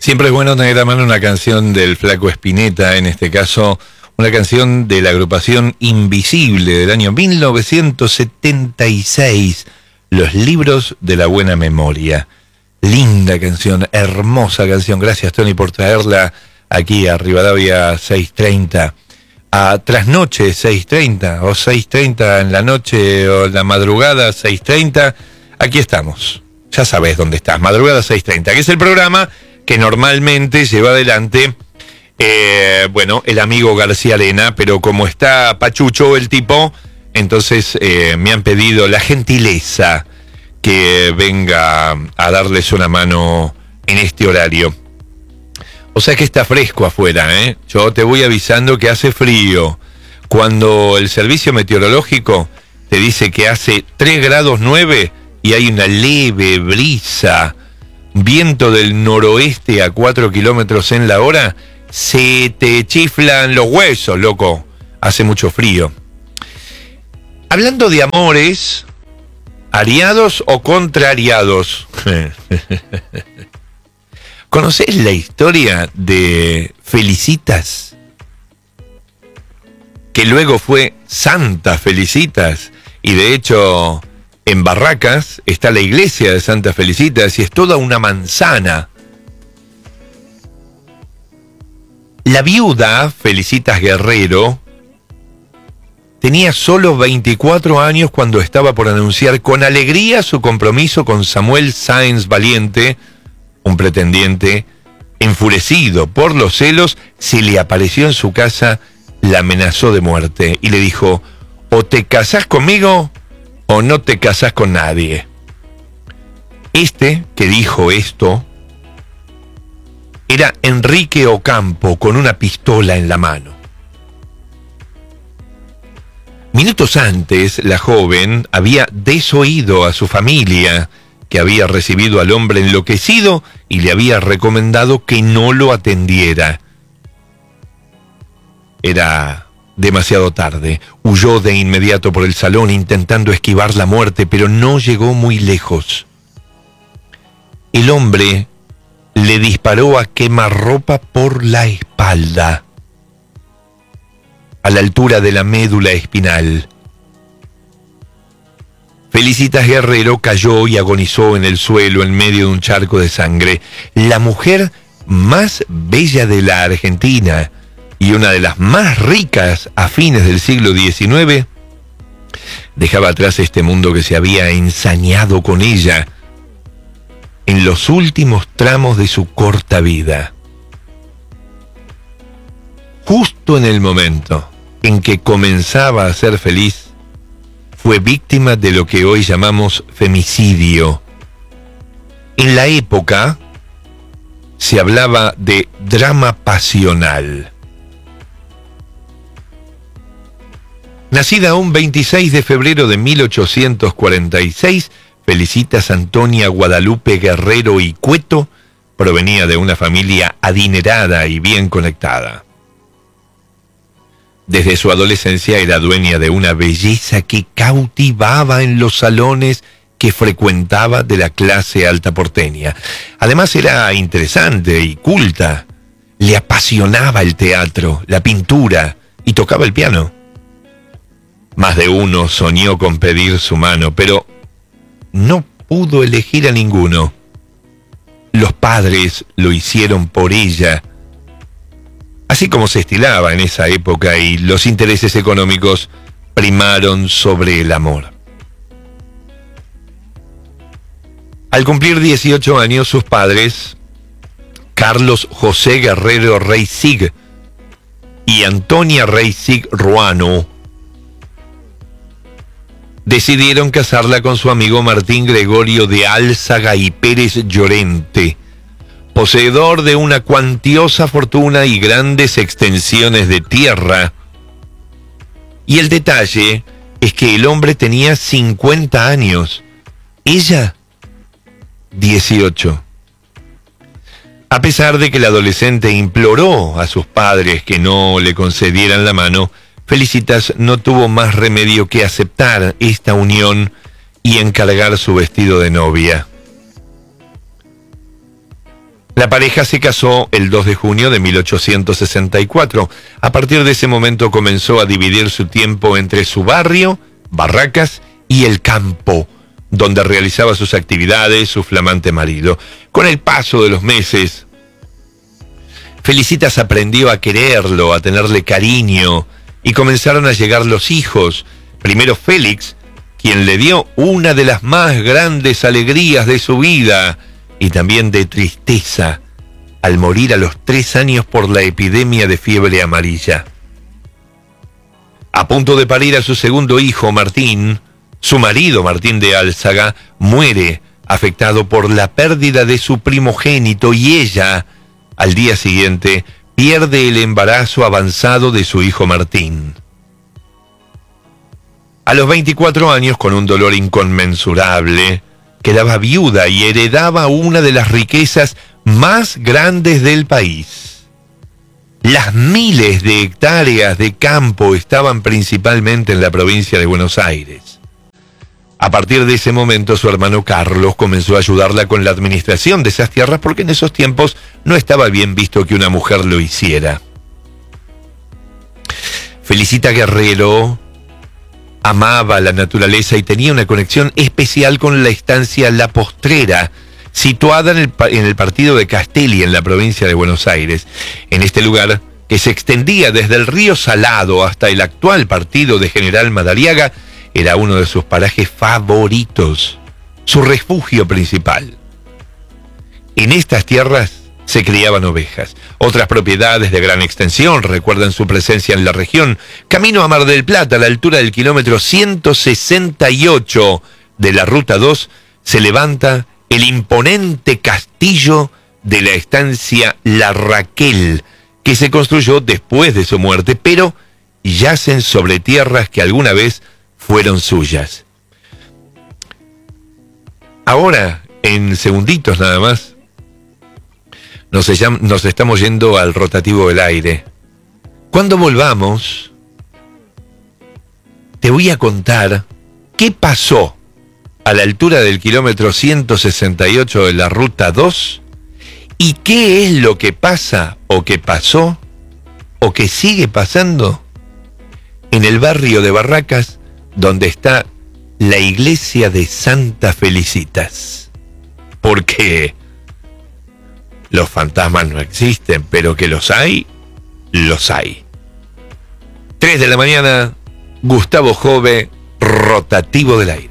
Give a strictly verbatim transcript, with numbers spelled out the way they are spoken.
Siempre es bueno tener a mano una canción del Flaco Spinetta, en este caso una canción de la agrupación Invisible del año mil novecientos setenta y seis, Los Libros de la Buena Memoria. Linda canción, hermosa canción. Gracias, Tony, por traerla aquí a Rivadavia seiscientos treinta. A Trasnoche seiscientos treinta, o seiscientos treinta en la noche, o en la madrugada seiscientos treinta. Aquí estamos. Ya sabes dónde estás, madrugada seiscientos treinta, que es el programa que normalmente lleva adelante, eh, bueno, el amigo García Arena, pero como está pachucho el tipo, entonces eh, me han pedido la gentileza que venga a darles una mano en este horario. O sea que está fresco afuera, ¿eh? Yo te voy avisando que hace frío. Cuando el servicio meteorológico te dice que hace tres grados nueve y hay una leve brisa, viento del noroeste a cuatro kilómetros en la hora, se te chiflan los huesos, loco. Hace mucho frío. Hablando de amores, ¿ariados o contrariados? ¿Conocés la historia de Felicitas? Que luego fue Santa Felicitas, y de hecho en Barracas está la iglesia de Santa Felicitas y es toda una manzana. La viuda, Felicitas Guerrero, tenía solo veinticuatro años cuando estaba por anunciar con alegría su compromiso con Samuel Sáenz Valiente, un pretendiente. Enfurecido por los celos, se le apareció en su casa, la amenazó de muerte y le dijo: o te casás conmigo o no te casás con nadie. Este que dijo esto era Enrique Ocampo, con una pistola en la mano. Minutos antes, la joven había desoído a su familia, que había recibido al hombre enloquecido y le había recomendado que no lo atendiera. Era demasiado tarde. Huyó de inmediato por el salón intentando esquivar la muerte, pero no llegó muy lejos. El hombre le disparó a quemarropa por la espalda, a la altura de la médula espinal. Felicitas Guerrero cayó y agonizó en el suelo en medio de un charco de sangre. La mujer más bella de la Argentina y una de las más ricas a fines del siglo diecinueve, dejaba atrás este mundo que se había ensañado con ella en los últimos tramos de su corta vida. Justo en el momento en que comenzaba a ser feliz, fue víctima de lo que hoy llamamos femicidio. En la época se hablaba de drama pasional. Nacida un veintiséis de febrero de mil ochocientos cuarenta y seis, Felicitas Antonia Guadalupe Guerrero y Cueto provenía de una familia adinerada y bien conectada. Desde su adolescencia era dueña de una belleza que cautivaba en los salones que frecuentaba de la clase alta porteña. Además era interesante y culta. Le apasionaba el teatro, la pintura y tocaba el piano. Más de uno soñó con pedir su mano, pero no pudo elegir a ninguno. Los padres lo hicieron por ella, así como se estilaba en esa época, y los intereses económicos primaron sobre el amor. Al cumplir dieciocho años, sus padres, Carlos José Guerrero Reisig y Antonia Reisig Ruano, decidieron casarla con su amigo Martín Gregorio de Álzaga y Pérez Llorente, poseedor de una cuantiosa fortuna y grandes extensiones de tierra. Y el detalle es que el hombre tenía cincuenta años, ella dieciocho. A pesar de que el adolescente imploró a sus padres que no le concedieran la mano, Felicitas no tuvo más remedio que aceptar esta unión y encargar su vestido de novia. La pareja se casó el dos de junio de mil ochocientos sesenta y cuatro. A partir de ese momento comenzó a dividir su tiempo entre su barrio, Barracas, y el campo, donde realizaba sus actividades su flamante marido. Con el paso de los meses, Felicitas aprendió a quererlo, a tenerle cariño, y comenzaron a llegar los hijos. Primero Félix, quien le dio una de las más grandes alegrías de su vida, y también de tristeza, al morir a los tres años por la epidemia de fiebre amarilla. A punto de parir a su segundo hijo, Martín, su marido, Martín de Álzaga, muere afectado por la pérdida de su primogénito, y ella, al día siguiente, pierde el embarazo avanzado de su hijo Martín. A los veinticuatro años, con un dolor inconmensurable, quedaba viuda y heredaba una de las riquezas más grandes del país. Las miles de hectáreas de campo estaban principalmente en la provincia de Buenos Aires. A partir de ese momento, su hermano Carlos comenzó a ayudarla con la administración de esas tierras, porque en esos tiempos no estaba bien visto que una mujer lo hiciera. Felicita Guerrero amaba la naturaleza y tenía una conexión especial con la estancia La Postrera, situada en el, en el partido de Castelli, en la provincia de Buenos Aires. En este lugar, que se extendía desde el río Salado hasta el actual partido de General Madariaga, era uno de sus parajes favoritos, su refugio principal. En estas tierras se criaban ovejas. Otras propiedades de gran extensión recuerdan su presencia en la región. Camino a Mar del Plata, a la altura del kilómetro ciento sesenta y ocho de la Ruta dos, se levanta el imponente castillo de la estancia La Raquel, que se construyó después de su muerte, pero yacen sobre tierras que alguna vez fueron suyas. Ahora, en segunditos nada más, nos, nos estamos yendo al rotativo del aire. Cuando volvamos, te voy a contar qué pasó a la altura del kilómetro ciento sesenta y ocho de la Ruta dos y qué es lo que pasa o que pasó o que sigue pasando en el barrio de Barracas, donde está la iglesia de Santa Felicitas. Porque los fantasmas no existen, pero que los hay, los hay. tres de la mañana, Gustavo Jove, rotativo del aire.